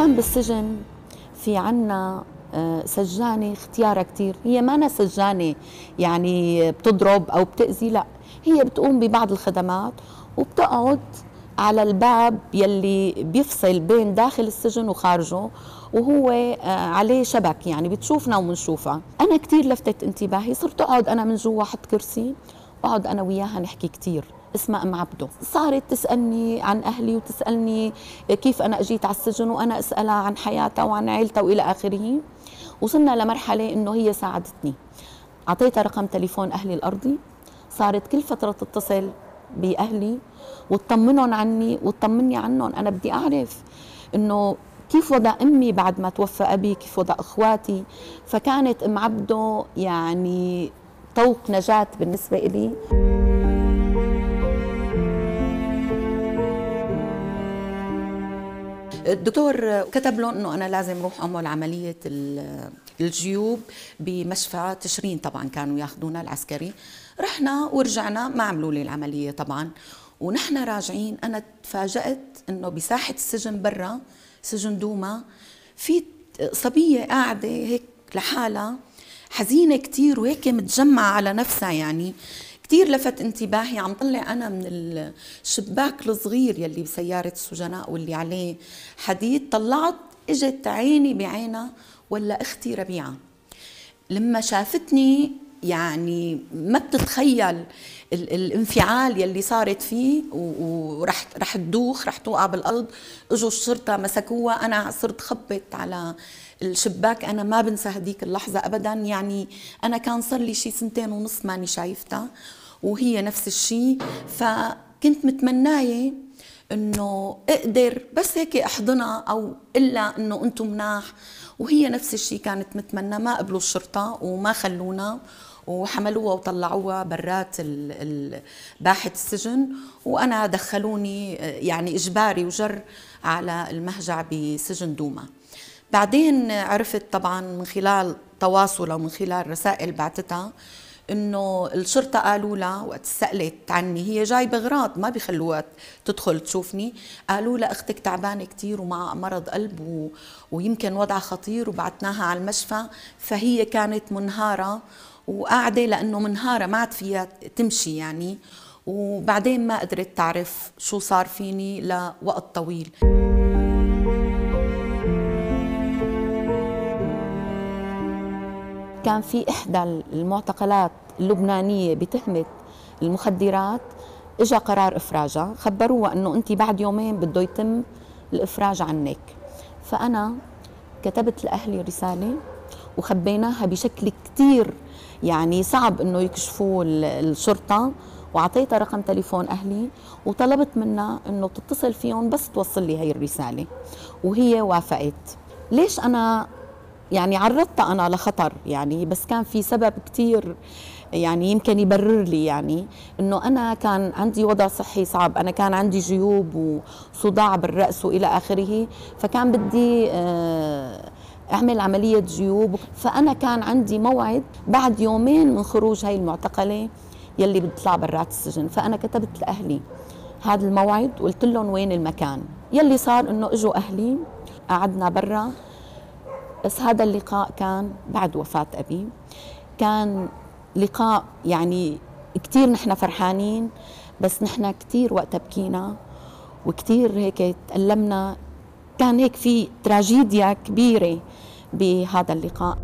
كان بالسجن في عنا سجانة اختيارها كتير. هي ما أنا سجانة يعني بتضرب أو بتأذي، لا، هي بتقوم ببعض الخدمات وبتقعد على الباب يلي بيفصل بين داخل السجن وخارجه، وهو عليه شبك، يعني بتشوفنا وبنشوفها. أنا كتير لفتت انتباهي، صرت أقعد أنا من جوا حط كرسي وأقعد أنا وياها نحكي كتير. اسمها أم عبده. صارت تسألني عن أهلي وتسألني كيف أنا أجيت على السجن، وأنا أسألها عن حياتها وعن عيلتها وإلى آخره. وصلنا لمرحلة إنه هي ساعدتني، أعطيتها رقم تليفون أهلي الأرضي، صارت كل فترة تتصل بأهلي وتطمنهم عني وتطمني عنهم. أنا بدي أعرف إنه كيف وضع أمي بعد ما توفى أبي، كيف وضع إخواتي. فكانت أم عبده يعني طوق نجاة بالنسبة إلي. الدكتور كتب لهم انه انا لازم اروح اعمل عمليه الجيوب بمشفى تشرين، طبعا كانوا ياخذونا العسكري. رحنا ورجعنا، ما عملوا لي العمليه طبعا. ونحن راجعين انا تفاجأت انه بساحه السجن برا، سجن دوما، في صبيه قاعده هيك لحالها حزينه كتير وهيك متجمعه على نفسها. يعني كتير لفت انتباهي. عم طلع أنا من الشباك الصغير يلي بسيارة السجناء واللي عليه حديد، طلعت اجت عيني بعينها ولا أختي ربيعة. لما شافتني يعني ما بتتخيل الانفعال يلي صارت فيه، ورح تدوخ، رح توقع بالأرض. اجوا الشرطة مسكوها، أنا صرت خبط على الشباك. أنا ما بنسى هديك اللحظة أبدا. يعني أنا كان صار لي شي 2.5 ماني شايفتها، وهي نفس الشي. فكنت متمناية إنه أقدر بس هيك أحضنها أو إلا إنه أنتم مناح. وهي نفس الشي كانت متمنى. ما قبلوا الشرطة وما خلونا، وحملوها وطلعوها برات باحة السجن، وأنا دخلوني يعني إجباري وجر على المهجع بسجن دوما. بعدين عرفت طبعا من خلال تواصل ومن خلال رسائل بعتتها انه الشرطه قالوا لها وقت سالت عني، هي جاي باغراض ما بيخلوها تدخل تشوفني، قالوا لها اختك تعبانه كثير ومع مرض قلب ويمكن وضعها خطير، وبعتناها على المشفى. فهي كانت منهاره وقاعده، لانه منهاره ما عاد فيها تمشي يعني. وبعدين ما قدرت تعرف شو صار فيني لوقت طويل. كان في إحدى المعتقلات اللبنانية بتهمة المخدرات، إجا قرار إفراجها، خبروها أنه أنت بعد يومين بده يتم الإفراج عنك. فأنا كتبت لأهلي رسالة وخبيناها بشكل كتير يعني صعب أنه يكشفوه الشرطة، وعطيتها رقم تليفون أهلي وطلبت منها أنه تتصل فيهم بس توصل لي هاي الرسالة، وهي وافقت. ليش أنا يعني عرضتها أنا لخطر يعني، بس كان في سبب كتير يعني يمكن يبرر لي، يعني إنه أنا كان عندي وضع صحي صعب. أنا كان عندي جيوب وصداع بالرأس وإلى آخره، فكان بدي أعمل عملية جيوب. فأنا كان عندي موعد بعد يومين من خروج هاي المعتقلة يلي بتطلع برات السجن. فأنا كتبت لأهلي هذا الموعد وقلت لهم وين المكان. يلي صار إنه إجوا أهلي، قعدنا برا. بس هذا اللقاء كان بعد وفاة أبي، كان لقاء يعني كتير نحن فرحانين، بس نحن كتير وقتها بكينا وكتير هيك تألمنا. كان هيك في تراجيديا كبيرة بهذا اللقاء.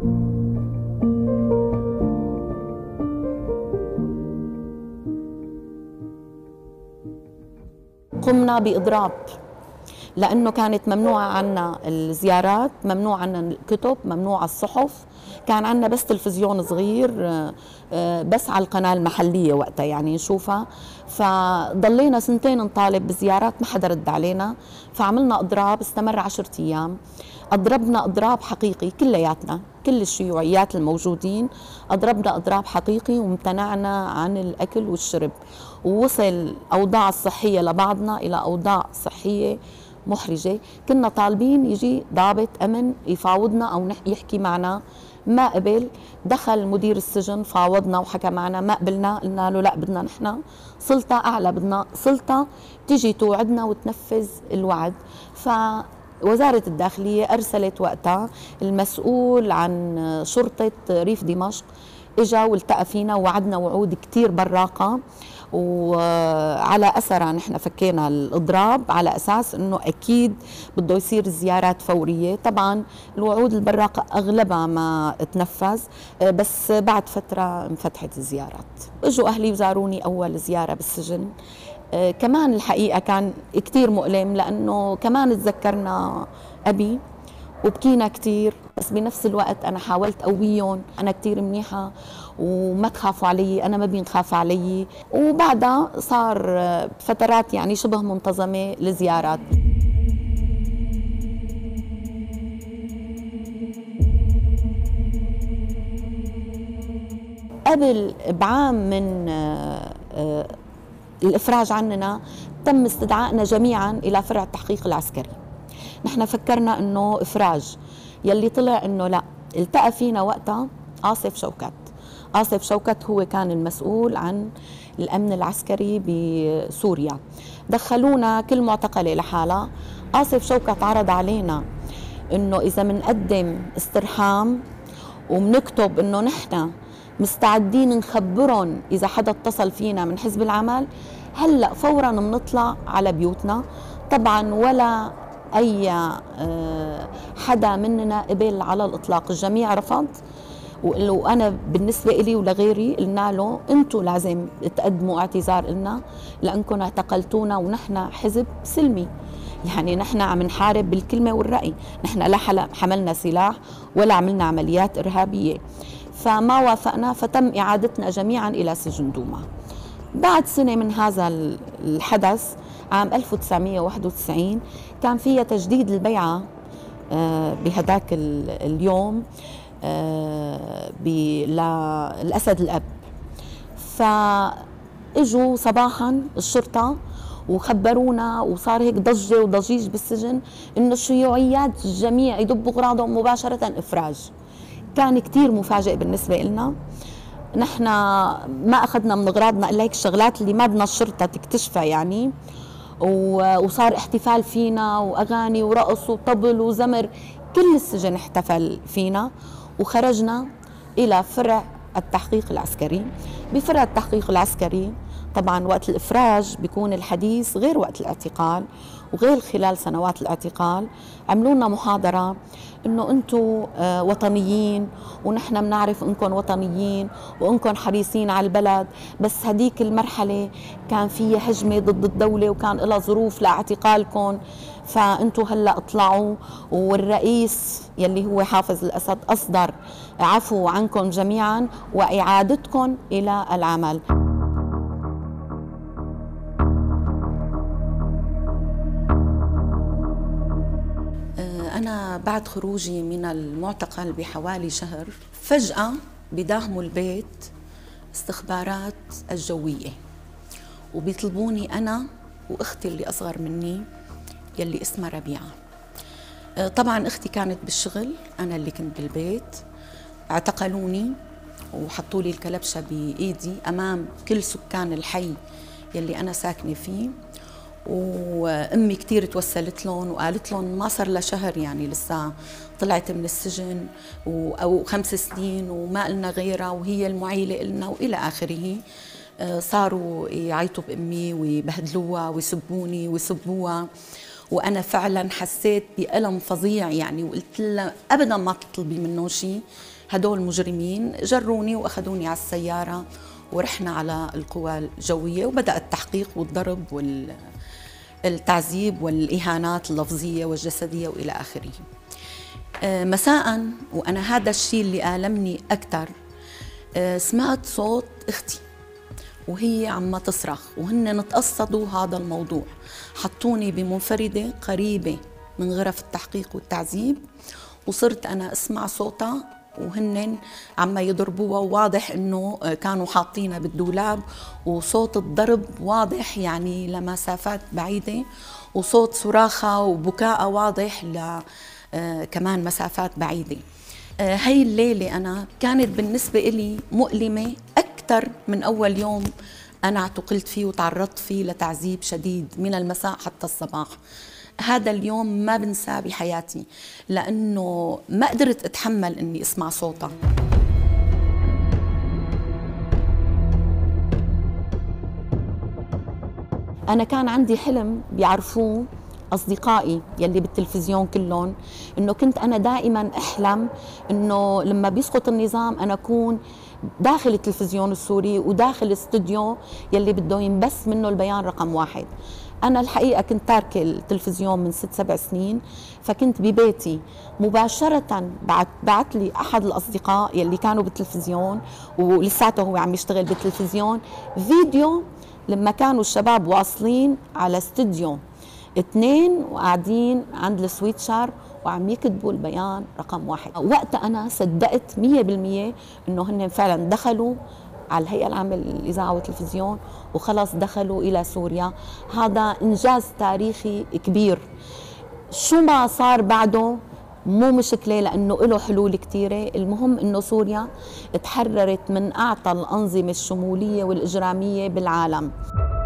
قمنا بإضراب، لأنه كانت ممنوعة عنا الزيارات، ممنوع عنا الكتب، ممنوع الصحف. كان عنا بس تلفزيون صغير بس على القناة المحلية وقتها يعني نشوفها. فضلينا 2 نطالب بزيارات، ما حدا رد علينا. فعملنا إضراب استمر 10 أيام. أضربنا إضراب حقيقي كلياتنا، كل الشيوعيات الموجودين أضربنا إضراب حقيقي، وامتنعنا عن الأكل والشرب. ووصل أوضاع الصحية لبعضنا إلى أوضاع صحية محرجة. كنا طالبين يجي ضابط أمن يفاوضنا أو يحكي معنا، ما قبل. دخل مدير السجن فاوضنا وحكى معنا، ما قبلنا. قلنا له لا، بدنا نحن سلطة أعلى، بدنا سلطة تيجي توعدنا وتنفذ الوعد. وزارة الداخلية أرسلت وقتها المسؤول عن شرطة ريف دمشق، إجا والتقى فينا ووعدنا وعود كتير براقة، وعلى أثرها نحن فكينا الإضراب على أساس أنه أكيد بده يصير زيارات فورية. طبعا الوعود البراقة أغلبها ما تنفذ، بس بعد فترة انفتحت الزيارات. إجوا أهلي وزاروني أول زيارة بالسجن. كمان الحقيقة كان كتير مؤلم، لأنه كمان تذكرنا أبي وبكينا كتير، بس بنفس الوقت أنا حاولت قويهم، أنا كتير منيحة وما تخافوا علي، أنا ما بينخاف علي. وبعدها صار فترات يعني شبه منتظمة لزيارات. قبل بعام من الإفراج عننا تم استدعائنا جميعا إلى فرع التحقيق العسكري. نحن فكرنا إنه إفراج، يلي طلع إنه لا. التقى فينا وقتها آصف شوكت. آصف شوكت هو كان المسؤول عن الأمن العسكري بسوريا. دخلونا كل معتقلة لحالها. آصف شوكت عرض علينا إنه إذا منقدم استرحام ومنكتب إنه نحن مستعدين نخبرهم إذا حدا اتصل فينا من حزب العمل، هلأ فوراً بنطلع على بيوتنا. طبعاً ولا أي حدا مننا قبل على الإطلاق، الجميع رفض. وأنا بالنسبة إلي ولغيري قلنا له أنتوا لازم تقدموا اعتذار لنا، لأنكم اعتقلتونا ونحن حزب سلمي، يعني نحن عم نحارب بالكلمة والرأي، نحن لا حملنا سلاح ولا عملنا عمليات إرهابية. فما وافقنا، فتم إعادتنا جميعا إلى سجن دوما. بعد سنة من هذا الحدث عام 1991 كان فيها تجديد البيعة بهداك اليوم للأسد الأب. فإجوا صباحا الشرطة وخبرونا، وصار هيك ضجة وضجيج بالسجن إنه الشيوعيات الجميع يدبوا غراضهم مباشرة إفراج. كان كتير مفاجئ بالنسبة لنا. نحن ما أخذنا من أغراضنا إلا هيك الشغلات اللي ما بدنا الشرطة تكتشفها يعني. وصار احتفال فينا وأغاني ورقص وطبل وزمر، كل السجن احتفل فينا. وخرجنا إلى فرع التحقيق العسكري. بفرع التحقيق العسكري طبعا وقت الإفراج بيكون الحديث غير وقت الاعتقال وغير خلال سنوات الاعتقال. عملوا لنا محاضرة إنه أنتم وطنيين ونحن بنعرف إنكم وطنيين وإنكم حريصين على البلد، بس هديك المرحلة كان فيها هجمة ضد الدولة وكان لها ظروف لاعتقالكم، فأنتم هلأ اطلعوا، والرئيس يلي هو حافظ الأسد أصدر عفو عنكم جميعا وإعادتكم إلى العمل. أنا بعد خروجي من المعتقل بحوالي شهر فجأة بداهموا البيت استخبارات الجوية وبيطلبوني أنا وأختي اللي أصغر مني يلي اسمها ربيعة. طبعا أختي كانت بالشغل، أنا اللي كنت بالبيت. اعتقلوني وحطوا لي الكلبشة بإيدي أمام كل سكان الحي يلي أنا ساكنة فيه. وأمي كتير توسلت لهم وقالت لهم ما صار لها شهر، يعني لسه طلعت من السجن أو 5 سنين وما قلنا غيرها وهي المعيلة إلنا وإلى آخره. صاروا يعيطوا بأمي ويبهدلوها ويسبوني ويسبوها، وأنا فعلا حسيت بألم فظيع يعني. وقلت لها أبدا ما تطلبي منهم شيء، هدول مجرمين. جروني وأخذوني على السيارة ورحنا على القوى الجوية، وبدأ التحقيق والضرب والتعذيب والإهانات اللفظية والجسدية وإلى آخره. مساء وأنا هذا الشيء اللي آلمني أكثر، سمعت صوت أختي وهي عم تصرخ وهن تقصدوا هذا الموضوع. حطوني بمنفردة قريبة من غرف التحقيق والتعذيب، وصرت أنا أسمع صوتها وهن عم يضربوها، وواضح انه كانوا حاطينها بالدولاب، وصوت الضرب واضح يعني لمسافات بعيدة، وصوت صراخها وبكاء واضح كمان مسافات بعيدة. هاي الليلة أنا كانت بالنسبة إلي مؤلمة أكثر من أول يوم أنا اعتقلت فيه وتعرضت فيه لتعذيب شديد من المساء حتى الصباح. هذا اليوم ما بنساه بحياتي، لأنه ما قدرت أتحمل أني أسمع صوتها. أنا كان عندي حلم بيعرفوه أصدقائي يلي بالتلفزيون كلهم، إنه كنت أنا دائما أحلم إنه لما بيسقط النظام أنا أكون داخل التلفزيون السوري وداخل الاستوديو يلي بده ينبث منه البيان رقم 1. أنا الحقيقة كنت تاركة التلفزيون من 6-7 سنين، فكنت ببيتي مباشرة بعت لي أحد الأصدقاء يلي كانوا بالتلفزيون ولساته هو عم يشتغل بالتلفزيون فيديو لما كانوا الشباب واصلين على استوديو 2 وقاعدين عند السويتشر وعم يكتبوا البيان رقم 1. وقتها أنا صدقت 100% إنه هن فعلا دخلوا على الهيئة العامة للإذاعة والتلفزيون وخلص دخلوا إلى سوريا. هذا إنجاز تاريخي كبير. شو ما صار بعده مو مشكلة، لأنه له حلول كتيرة. المهم إنه سوريا تحررت من أعتى الأنظمة الشمولية والإجرامية بالعالم.